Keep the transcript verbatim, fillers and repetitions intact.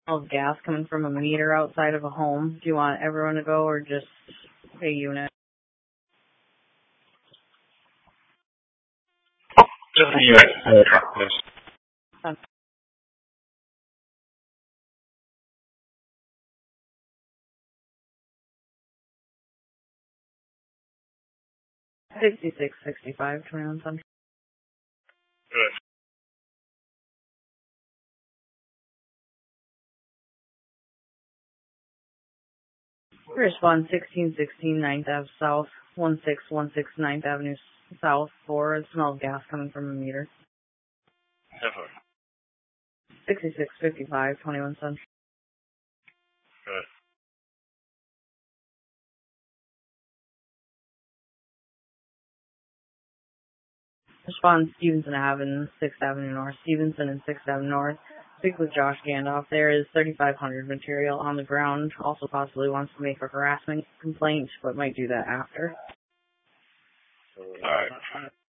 Of gas coming from a meter outside of a home. Do you want everyone to go or just a unit? Just a unit in the truck, please. sixty-six sixty-five, twenty-one Central. Good. Respond sixteen sixteen ninth Avenue South, one six one six ninth Avenue South, four. It smell of gas coming from a meter. Definitely. sixty-six fifty-five, twenty-one Central. Good. Respond Stevenson Avenue, sixth Avenue North. Stevenson and sixth Avenue North. Speak with Josh Gandalf. There is thirty-five hundred material on the ground. Also possibly wants to make a harassment complaint, but might do that after. All right.